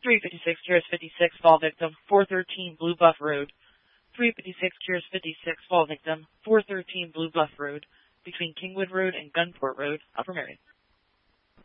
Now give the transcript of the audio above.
356 Cures 56 fall victim, 413 Blue Bluff Road. 356 Cures 56 fall victim, 413 Blue Bluff Road, between Kingwood Road and Gunport Road, Upper Marion.